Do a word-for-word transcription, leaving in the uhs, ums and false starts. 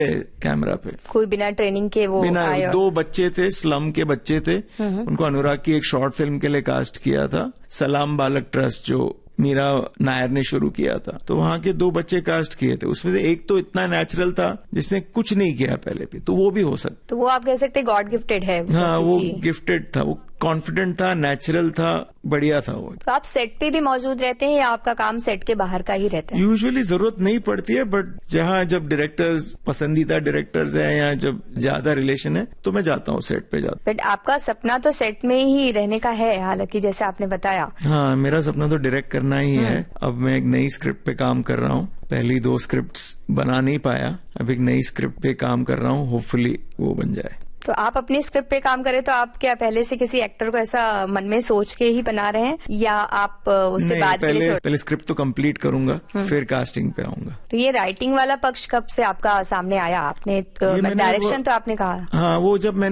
Camera पे। कोई बिना ट्रेनिंग के वो बिना आए और... दो बच्चे थे, स्लम के बच्चे थे, उनको अनुराग की एक शॉर्ट फिल्म के लिए कास्ट किया था, सलाम बालक ट्रस्ट जो मीरा नायर ने शुरू किया था। तो वहां के दो बच्चे कास्ट किए थे, उसमें से एक तो इतना नेचुरल था जिसने कुछ नहीं किया पहले भी, तो वो भी हो सकता। तो वो आप कह सकते गॉड गिफ्टेड है। हाँ, वो गिफ्टेड था, वो कॉन्फिडेंट था, नेचुरल था, बढ़िया था वो। तो आप सेट पे भी मौजूद रहते हैं या आपका काम सेट के बाहर का ही रहता है? यूजुअली जरूरत नहीं पड़ती है, बट जहाँ जब डायरेक्टर्स पसंदीदा डायरेक्टर्स हैं या जब ज्यादा रिलेशन है तो मैं जाता हूँ, सेट पे जाता हूँ। बट आपका सपना तो सेट में ही रहने का है, हालांकि जैसे आपने बताया। हाँ, मेरा सपना तो डायरेक्ट करना ही है। अब मैं एक नई स्क्रिप्ट पे काम कर रहा हूँ, पहली दो स्क्रिप्ट्स बना नहीं पाया, अब एक नई स्क्रिप्ट पे काम कर रहा हूँ, होपफुली वो बन जाए। तो आप अपनी स्क्रिप्ट पे काम करें तो आप क्या पहले से किसी एक्टर को ऐसा मन में सोच के ही बना रहे हैं या आप उससे बाद पहले, के लिए पहले स्क्रिप्ट तो कंप्लीट करूंगा, फिर कास्टिंग पे आऊंगा। तो ये राइटिंग वाला पक्ष कब से आपका सामने आया? आपने डायरेक्शन तो आपने कहा। हाँ, वो जब मैं